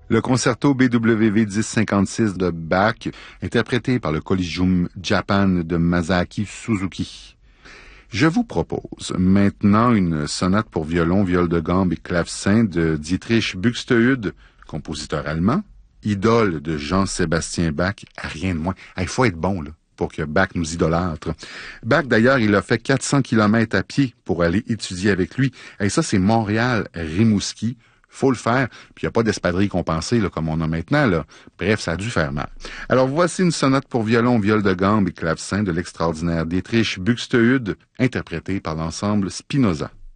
Le concerto BWV 1056 de Bach, interprété par le Collegium Japan de Masaaki Suzuki. Je vous propose maintenant une sonate pour violon, viole de gambe et clavecin de Dietrich Buxtehude, compositeur allemand, idole de Jean-Sébastien Bach, rien de moins. Il faut être bon, là, pour que Bach nous idolâtre. Bach, d'ailleurs, il a fait 400 km à pied pour aller étudier avec lui. Et ça, c'est Montréal-Rimouski. Faut le faire, puis il n'y a pas d'espadrille compensée là, comme on a maintenant. Là. Bref, ça a dû faire mal. Alors voici une sonate pour violon, viole de gambe et clavecin de l'extraordinaire Dietrich Buxtehude, interprétée par l'ensemble Spinoza.